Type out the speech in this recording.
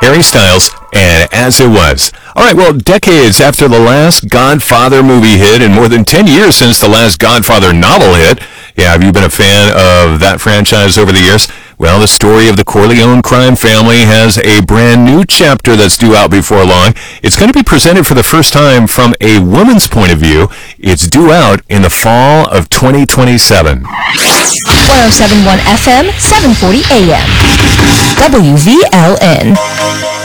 Harry Styles, and As It Was. All right, well, decades after the last Godfather movie hit and more than 10 years since the last Godfather novel hit, have you been a fan of that franchise over the years? Well, the story of the Corleone crime family has a brand new chapter that's due out before long. It's going to be presented for the first time from a woman's point of view. It's due out in the fall of 2027. 107.1 FM, 740 AM. WVLN.